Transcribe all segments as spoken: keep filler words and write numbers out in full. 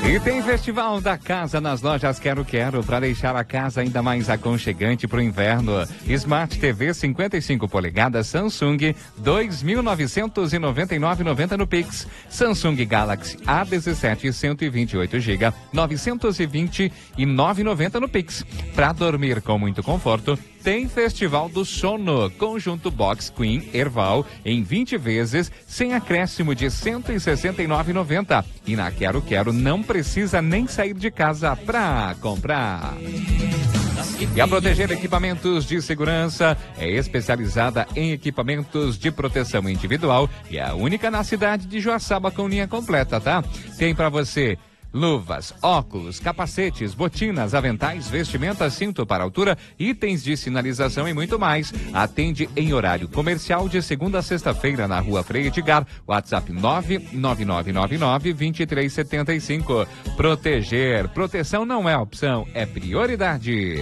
E tem Festival da Casa nas lojas Quero Quero para deixar a casa ainda mais aconchegante para o inverno. Smart T V cinquenta e cinco polegadas Samsung dois mil novecentos e noventa e nove reais e noventa centavos no Pix. Samsung Galaxy A dezessete cento e vinte e oito gigas novecentos e vinte e nove reais e noventa centavos no Pix. Para dormir com muito conforto, tem Festival do Sono, conjunto Box Queen Erval em vinte vezes, sem acréscimo de cento e sessenta e nove reais e noventa centavos. E na Quero Quero não precisa nem sair de casa pra comprar. E a Proteger Equipamentos de Segurança é especializada em equipamentos de proteção individual e é a única na cidade de Joaçaba com linha completa, tá? Tem para você luvas, óculos, capacetes, botinas, aventais, vestimentas, cinto para altura, itens de sinalização e muito mais. Atende em horário comercial de segunda a sexta-feira na Rua Frei Edgar. WhatsApp nove nove nove nove nove, dois três sete cinco. Proteger. Proteção não é opção, é prioridade.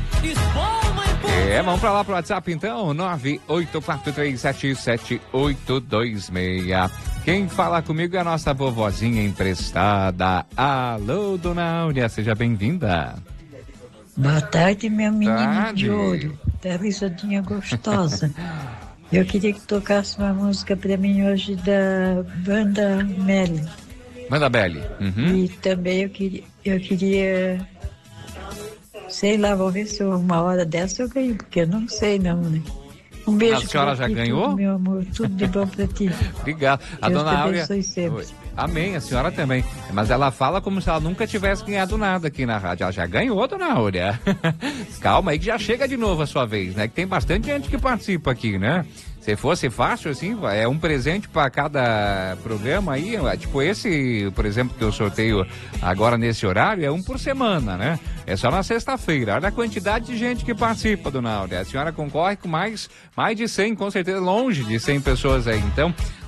É, vamos pra lá pro WhatsApp então, nove oito quatro três sete sete oito dois seis. Quem fala comigo é a nossa vovozinha emprestada. Alô, dona Áurea, seja bem-vinda. Boa tarde, meu menino tarde. de ouro, da risadinha gostosa. Eu queria que tocasse uma música pra mim hoje da banda Melly. Manda, Belly. Uhum. E também eu queria, eu queria, sei lá, vou ver se uma hora dessa eu ganho, porque eu não sei não, né? Um beijo. A senhora já ti, ganhou? Tudo, meu amor, tudo de bom pra ti. Obrigado. A Deus dona te Áurea. abençoe sempre. Amém, a senhora também. Mas ela fala como se ela nunca tivesse ganhado nada aqui na rádio. Ela já ganhou, dona Áurea. Calma aí que já chega de novo a sua vez, né? Que tem bastante gente que participa aqui, né? Se fosse fácil, assim, é um presente para cada programa aí, tipo esse, por exemplo, que eu sorteio agora nesse horário, é um por semana, né? É só na sexta-feira. Olha a quantidade de gente que participa, dona Áurea. A senhora concorre com mais, mais de cem, com certeza, longe de cem pessoas aí. Então,